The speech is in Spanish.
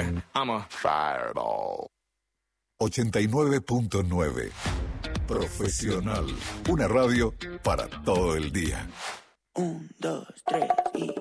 I'm a fireball. 89.9 Profesional. Una radio para todo el día. 1, 2, 3 y...